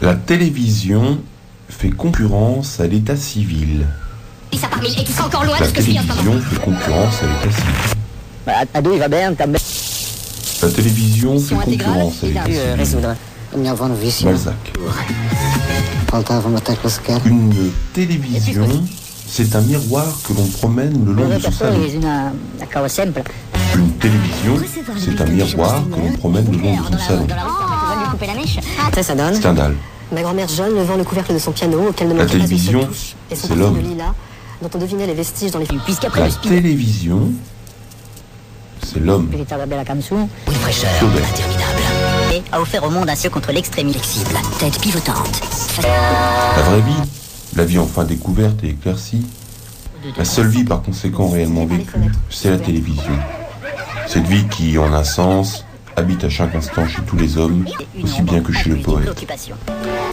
La télévision fait concurrence à l'état civil. Et ça parmi et qui sera encore loin La de ce que je vis en ce moment. télévision fait concurrence à l'état civil. Ado, il va bien, t'as La télévision fait concurrence à l'état civil. résoudre. Balzac. Une télévision, c'est un miroir que l'on promène le long de son salon. Une télévision, c'est un miroir que l'on promène le long de son salon. Ça donne. Stendhal. Ma grand-mère jeune levant le couvercle de son piano auquel ne La manquait pas une seule télévision, touche, et son c'est parfum l'homme. de lilas dont on devinait les vestiges dans les films. Puisqu'après La le speed, télévision, c'est l'homme. une fraîcheur Flaubert. interminable. Et a offert au monde un cieux contre l'extrémité flexible, tête pivotante. La vraie vie, la vie enfin découverte et éclaircie, la seule vie par conséquent réellement vécue, c'est la télévision. Cette vie qui, en un sens, habite à chaque instant chez tous les hommes, aussi bien que chez le poète. Préoccupation.